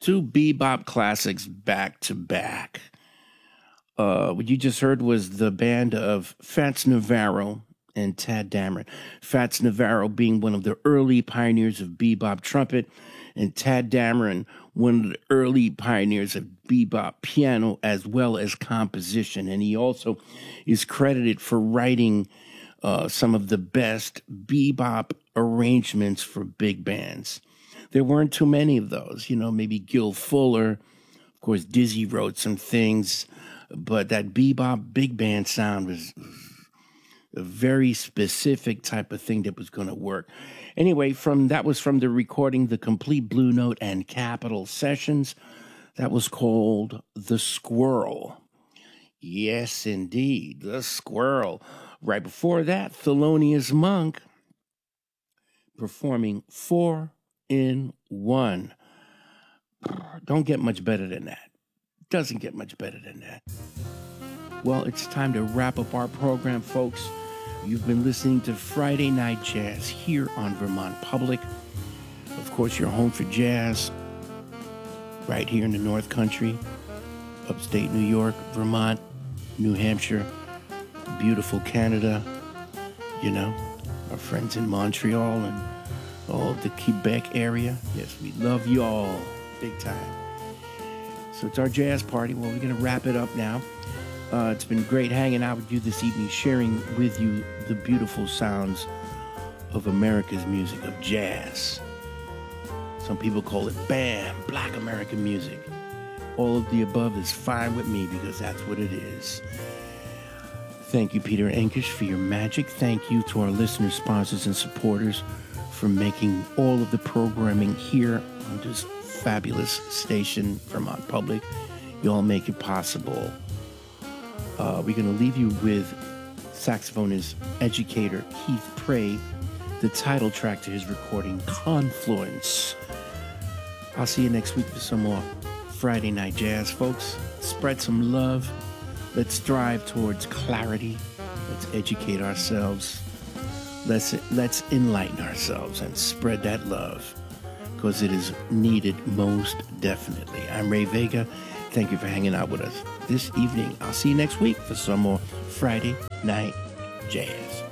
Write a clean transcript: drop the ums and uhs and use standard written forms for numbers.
Two bebop classics back to back. What you just heard was the band of Fats Navarro and Tadd Dameron. Fats Navarro being one of the early pioneers of bebop trumpet, and Tadd Dameron, one of the early pioneers of bebop piano as well as composition. And he also is credited for writing some of the best bebop arrangements for big bands. There weren't too many of those, maybe Gil Fuller. Of course, Dizzy wrote some things, but that bebop big band sound was a very specific type of thing that was going to work. Anyway, that was from the recording, The Complete Blue Note and Capitol Sessions. That was called The Squirrel. Yes, indeed, The Squirrel. Right before that, Thelonious Monk performing 4 in 1. Don't get much better than that. Doesn't get much better than that. Well, it's time to wrap up our program, folks. You've been listening to Friday Night Jazz here on Vermont Public. Of course, your home for jazz right here in the North Country, upstate New York, Vermont, New Hampshire, beautiful Canada, our friends in Montreal and all of the Quebec area. Yes, we love you all big time. So it's our jazz party. Well, we're going to wrap it up now. It's been great hanging out with you this evening, sharing with you the beautiful sounds of America's music, of jazz. Some people call it BAM, Black American music. All of the above is fine with me because that's what it is. Thank you, Peter Enkish, for your magic. Thank you to our listeners, sponsors, and supporters for making all of the programming here on this fabulous station, Vermont Public. You all make it possible. We're going to leave you with saxophonist, educator Keith Prey, the title track to his recording, Confluence. I'll see you next week for some more Friday Night Jazz, folks. Spread some love. Let's strive towards clarity. Let's educate ourselves. Let's enlighten ourselves and spread that love because it is needed most definitely. I'm Ray Vega. Thank you for hanging out with us this evening. I'll see you next week for some more Friday Night Jazz.